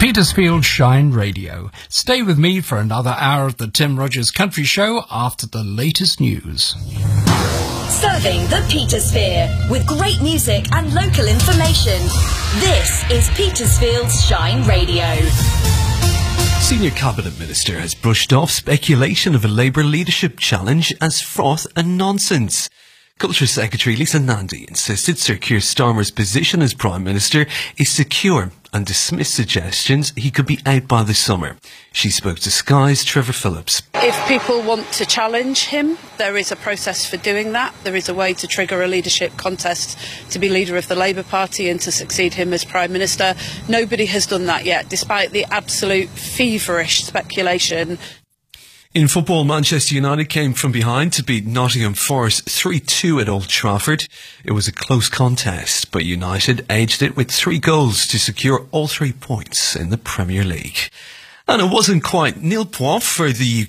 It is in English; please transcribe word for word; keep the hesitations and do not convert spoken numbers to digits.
Petersfield Shine Radio. Stay with me for another hour of the Tim Rogers Country Show after the latest news. Serving the Petersphere with great music and local information. This is Petersfield's Shine Radio. Senior Cabinet Minister has brushed off speculation of a Labour leadership challenge as froth and nonsense. Culture Secretary Lisa Nandy insisted Sir Keir Starmer's position as Prime Minister is secure and dismissed suggestions he could be out by the summer. She spoke to Sky's Trevor Phillips. If people want to challenge him, there is a process for doing that. There is a way to trigger a leadership contest to be leader of the Labour Party and to succeed him as Prime Minister. Nobody has done that yet, despite the absolute feverish speculation. In football, Manchester United came from behind to beat Nottingham Forest three two at Old Trafford. It was a close contest, but United edged it with three goals to secure all three points in the Premier League. And it wasn't quite nil point for the